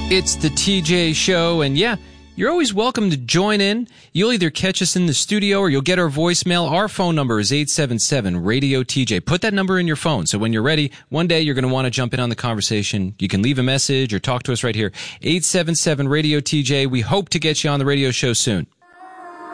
It's the TJ Show, and yeah, you're always welcome to join in. You'll either catch us in the studio or you'll get our voicemail. Our phone number is 877-RADIO-TJ. Put that number in your phone, so when you're ready, one day you're going to want to jump in on the conversation. You can leave a message or talk to us right here. 877-RADIO-TJ. We hope to get you on the radio show soon.